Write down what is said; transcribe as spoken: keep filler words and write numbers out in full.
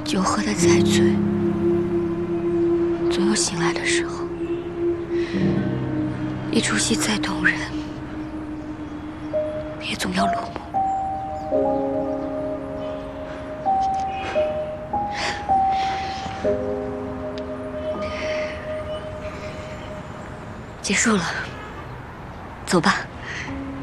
酒喝得再醉，总有醒来的时候；一出戏再动人，也总要落幕。结束了，走吧。